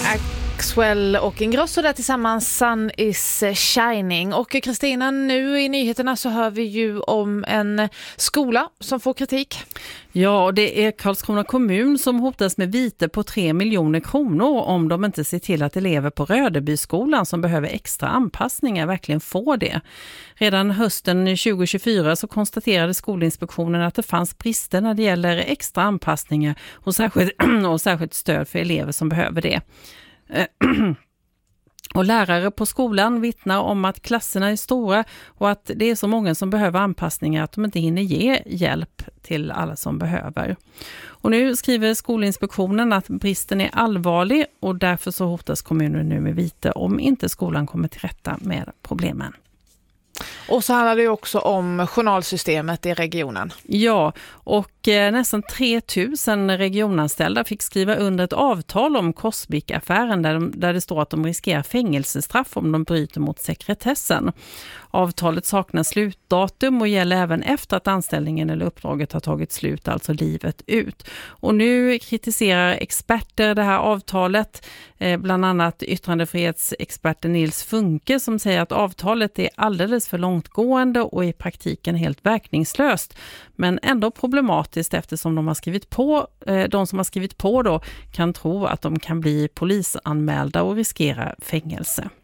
Axwell och Ingrosso där tillsammans, Sun is shining. Och Kristina, nu i nyheterna så hör vi ju om en skola som får kritik. Ja, och det är Karlskrona kommun som hotas med vite på 3 miljoner kronor om de inte ser till att elever på Rödebyskolan som behöver extra anpassningar verkligen får det. Redan hösten 2024 så konstaterade Skolinspektionen att det fanns brister när det gäller extra anpassningar och särskilt stöd för elever som behöver det. Och lärare på skolan vittnar om att klasserna är stora och att det är så många som behöver anpassningar att de inte hinner ge hjälp till alla som behöver. Och nu skriver Skolinspektionen att bristen är allvarlig och därför så hotas kommunen nu med vite om inte skolan kommer till rätta med problemen. Och så handlar det också om journalsystemet i regionen. Ja, och nästan 3000 regionanställda fick skriva under ett avtal om Korsbäck-affären där det står att de riskerar fängelsestraff om de bryter mot sekretessen. Avtalet saknar slutdatum och gäller även efter att anställningen eller uppdraget har tagit slut, alltså livet ut. Och nu kritiserar experter det här avtalet, bland annat yttrandefrihetsexperten Nils Funke som säger att avtalet är alldeles för långtgående och i praktiken helt verkningslöst. Men ändå problematiskt eftersom de som har skrivit på då kan tro att de kan bli polisanmälda och riskera fängelse.